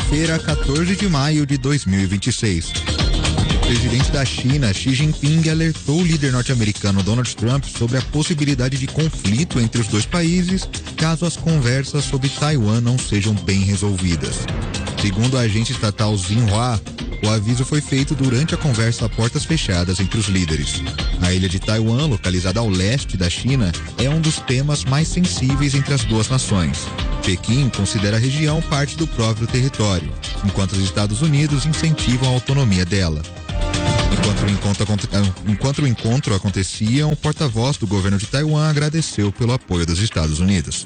quinta-feira, 14 de maio de 2026. O presidente da China, Xi Jinping, alertou o líder norte-americano Donald Trump sobre a possibilidade de conflito entre os dois países caso as conversas sobre Taiwan não sejam bem resolvidas. Segundo a agência estatal Xinhua, o aviso foi feito durante a conversa a portas fechadas entre os líderes. A ilha de Taiwan, localizada ao leste da China, é um dos temas mais sensíveis entre as duas nações. Pequim considera a região parte do próprio território, enquanto os Estados Unidos incentivam a autonomia dela. Enquanto o encontro acontecia, o porta-voz do governo de Taiwan agradeceu pelo apoio dos Estados Unidos.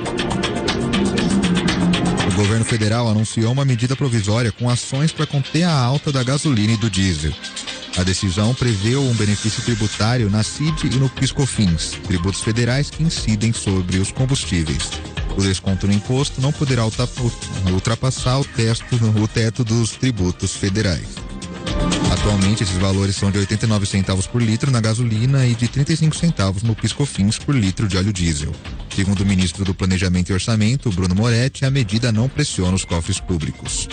O governo federal anunciou uma medida provisória com ações para conter a alta da gasolina e do diesel. A decisão prevê um benefício tributário na CID e no PIS/COFINS, tributos federais que incidem sobre os combustíveis. O desconto no imposto não poderá ultrapassar o teto dos tributos federais. Atualmente, esses valores são de 89 centavos por litro na gasolina e de 35 centavos no PIS/COFINS por litro de óleo diesel. Segundo o ministro do Planejamento e Orçamento, Bruno Moretti, a medida não pressiona os cofres públicos.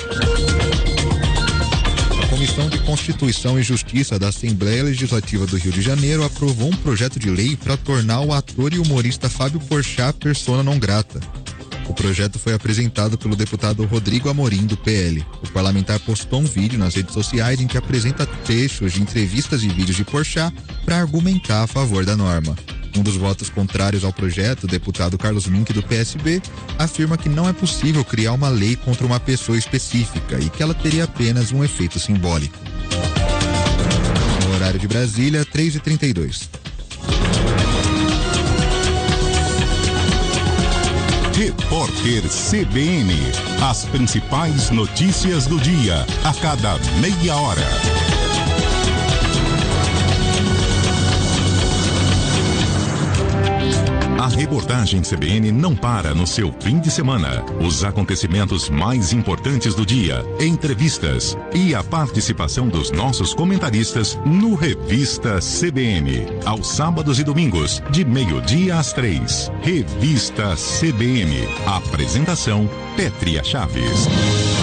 A Comissão de Constituição e Justiça da Assembleia Legislativa do Rio de Janeiro aprovou um projeto de lei para tornar o ator e humorista Fábio Porchat persona non grata. O projeto foi apresentado pelo deputado Rodrigo Amorim, do PL. O parlamentar postou um vídeo nas redes sociais em que apresenta trechos de entrevistas e vídeos de Porchat para argumentar a favor da norma. Um dos votos contrários ao projeto, o deputado Carlos Mink, do PSB, afirma que não é possível criar uma lei contra uma pessoa específica e que ela teria apenas um efeito simbólico. No horário de Brasília, 3h32. Repórter CBN. As principais notícias do dia, a cada meia hora. A reportagem CBN não para no seu fim de semana. Os acontecimentos mais importantes do dia, entrevistas e a participação dos nossos comentaristas no Revista CBN. Aos sábados e domingos, de meio-dia às 3. Revista CBN. Apresentação, Pétria Chaves.